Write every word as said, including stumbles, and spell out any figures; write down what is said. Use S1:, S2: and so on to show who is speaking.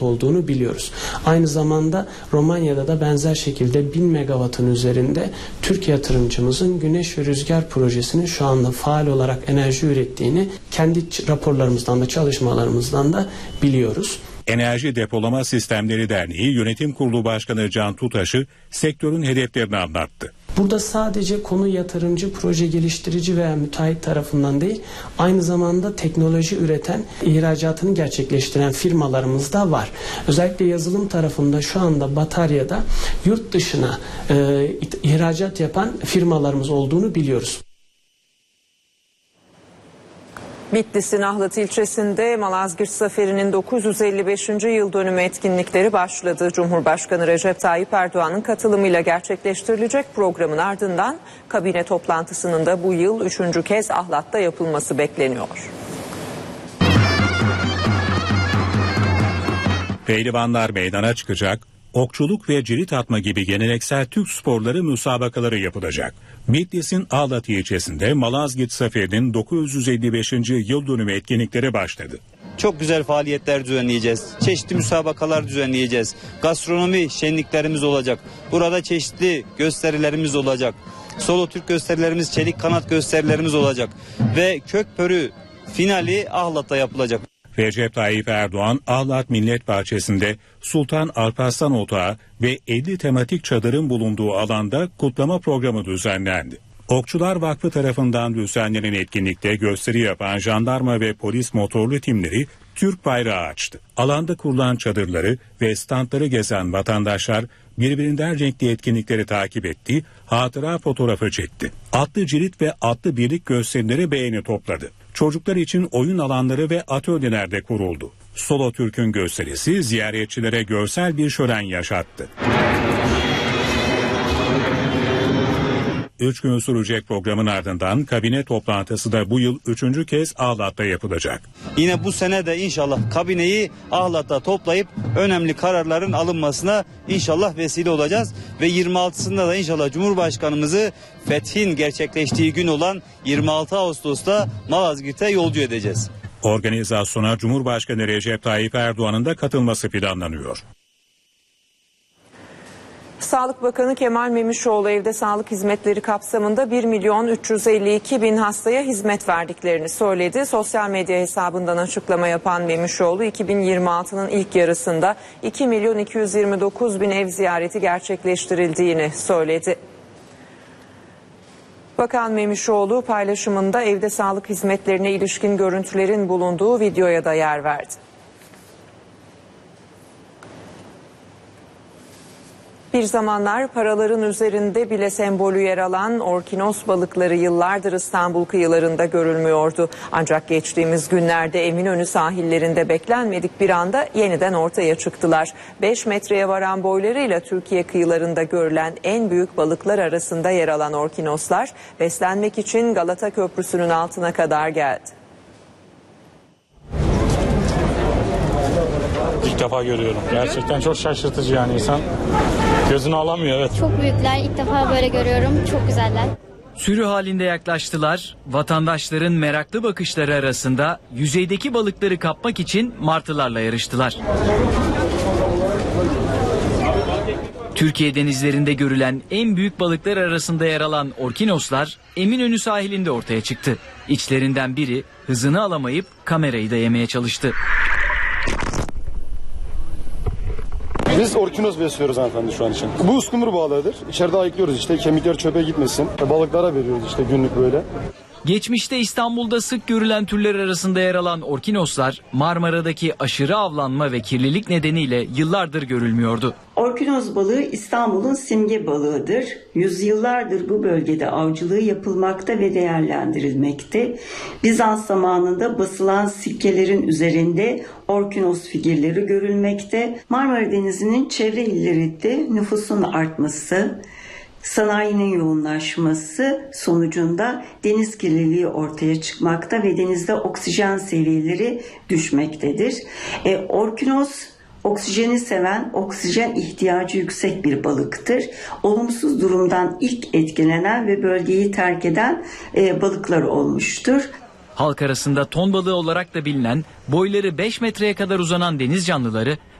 S1: megawatt olduğunu biliyoruz. Aynı zamanda Romanya'da da benzer şekilde bin megawattın üzerinde Türk yatırımcımızın güneş ve rüzgar projesinin şu anda faal olarak enerji ürettiğini kendi raporlarımızdan da çalışmalarımızdan da biliyoruz.
S2: Enerji Depolama Sistemleri Derneği Yönetim Kurulu Başkanı Can Tutaş'ı sektörün hedeflerini anlattı.
S1: Burada sadece konu yatırımcı, proje geliştirici veya müteahhit tarafından değil, aynı zamanda teknoloji üreten, ihracatını gerçekleştiren firmalarımız da var. Özellikle yazılım tarafında şu anda bataryada yurt dışına e, ihracat yapan firmalarımız olduğunu biliyoruz.
S3: Bitlis'in Ahlat ilçesinde Malazgirt Zaferi'nin dokuz yüz elli beşinci yıl dönümü etkinlikleri başladı. Cumhurbaşkanı Recep Tayyip Erdoğan'ın katılımıyla gerçekleştirilecek programın ardından kabine toplantısının da bu yıl üçüncü kez Ahlat'ta yapılması bekleniyor.
S2: Pehlivanlar meydana çıkacak. Okçuluk ve cirit atma gibi geleneksel Türk sporları müsabakaları yapılacak. Bitlis'in Ahlat ilçesinde Malazgirt Zaferi'nin dokuz yüz elli beşinci yıl dönümü etkinlikleri başladı.
S4: Çok güzel faaliyetler düzenleyeceğiz. Çeşitli müsabakalar düzenleyeceğiz. Gastronomi şenliklerimiz olacak. Burada çeşitli gösterilerimiz olacak. Solo Türk gösterilerimiz, çelik kanat gösterilerimiz olacak. Ve Kökpörü finali Ahlat'ta yapılacak.
S2: Recep Tayyip Erdoğan, Ahlat Millet Bahçesi'nde Sultan Alparslan Otağı ve elli tematik çadırın bulunduğu alanda kutlama programı düzenlendi. Okçular Vakfı tarafından düzenlenen etkinlikte gösteri yapan jandarma ve polis motorlu timleri Türk bayrağı açtı. Alanda kurulan çadırları ve standları gezen vatandaşlar birbirinden renkli etkinlikleri takip etti, hatıra fotoğrafı çekti. Atlı cirit ve atlı birlik gösterileri beğeni topladı. Çocuklar için oyun alanları ve atölyeler de kuruldu. Solo Türk'ün gösterisi ziyaretçilere görsel bir şölen yaşattı. Üç gün sürecek programın ardından kabine toplantısı da bu yıl üçüncü kez Ahlat'ta yapılacak.
S4: Yine bu sene de inşallah kabineyi Ahlat'ta toplayıp önemli kararların alınmasına inşallah vesile olacağız. Ve yirmi altısında da inşallah Cumhurbaşkanımızı fethin gerçekleştiği gün olan yirmi altı Ağustos'ta Malazgirt'e yolcu edeceğiz.
S2: Organizasyona Cumhurbaşkanı Recep Tayyip Erdoğan'ın da katılması planlanıyor.
S3: Sağlık Bakanı Kemal Memişoğlu evde sağlık hizmetleri kapsamında bir milyon üç yüz elli iki bin hastaya hizmet verdiklerini söyledi. Sosyal medya hesabından açıklama yapan Memişoğlu iki bin yirmi altının ilk yarısında iki milyon iki yüz yirmi dokuz bin ev ziyareti gerçekleştirildiğini söyledi. Bakan Memişoğlu paylaşımında evde sağlık hizmetlerine ilişkin görüntülerin bulunduğu videoya da yer verdi. Bir zamanlar paraların üzerinde bile sembolü yer alan orkinos balıkları yıllardır İstanbul kıyılarında görülmüyordu. Ancak geçtiğimiz günlerde Eminönü sahillerinde beklenmedik bir anda yeniden ortaya çıktılar. beş metreye varan boylarıyla Türkiye kıyılarında görülen en büyük balıklar arasında yer alan orkinoslar beslenmek için Galata Köprüsü'nün altına kadar geldi.
S5: İlk defa görüyorum. Gerçekten çok şaşırtıcı, yani insan gözünü alamıyor. Evet.
S6: Çok büyükler. İlk defa böyle görüyorum. Çok güzeller.
S7: Sürü halinde yaklaştılar. Vatandaşların meraklı bakışları arasında yüzeydeki balıkları kapmak için martılarla yarıştılar. Türkiye denizlerinde görülen en büyük balıklar arasında yer alan orkinoslar Eminönü sahilinde ortaya çıktı. İçlerinden biri hızını alamayıp kamerayı da yemeye çalıştı.
S8: Biz orkinos besliyoruz hanımefendi şu an için. Bu uskumru balığıdır. İçeride ayıklıyoruz işte, kemikler çöpe gitmesin. Balıklara veriyoruz işte günlük böyle.
S7: Geçmişte İstanbul'da sık görülen türler arasında yer alan orkinoslar Marmara'daki aşırı avlanma ve kirlilik nedeniyle yıllardır görülmüyordu.
S9: Orkinos balığı İstanbul'un simge balığıdır. Yüzyıllardır bu bölgede avcılığı yapılmakta ve değerlendirilmekte. Bizans zamanında basılan sikkelerin üzerinde orkinos figürleri görülmekte. Marmara Denizi'nin çevre illerinde nüfusun artması, sanayinin yoğunlaşması sonucunda deniz kirliliği ortaya çıkmakta ve denizde oksijen seviyeleri düşmektedir. E, orkinos oksijeni seven, oksijen ihtiyacı yüksek bir balıktır. Olumsuz durumdan ilk etkilenen ve bölgeyi terk eden e, balıklar olmuştur.
S7: Halk arasında ton balığı olarak da bilinen, boyları beş metreye kadar uzanan deniz canlıları